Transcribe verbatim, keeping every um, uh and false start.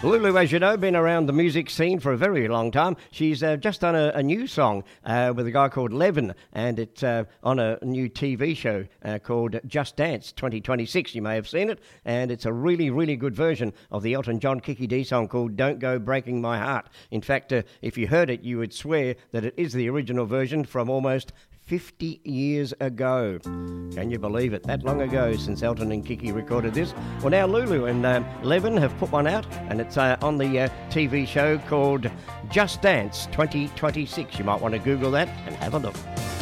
Lulu, as you know, been around the music scene for a very long time. She's uh, just done a, a new song uh, with a guy called Levin, and it's uh, on a new T V show uh, called Just Dance twenty twenty-six. You may have seen it, and it's a really, really good version of the Elton John Kiki D song called Don't Go Breaking My Heart. In fact, uh, if you heard it, you would swear that it is the original version from almost fifty years ago. Can you believe it? That long ago since Elton and Kiki recorded this. Well, now Lulu and um, Levin have put one out, and it's uh, on the uh, T V show called Just Dance twenty twenty-six. You might want to Google that and have a look.